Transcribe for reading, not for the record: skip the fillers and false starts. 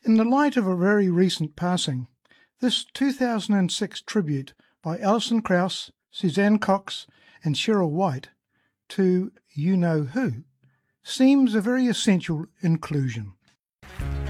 In the light of a very recent passing, this 2006 tribute by Alison Krauss, Suzanne Cox, and Cheryl White to You Know Who seems a very essential inclusion.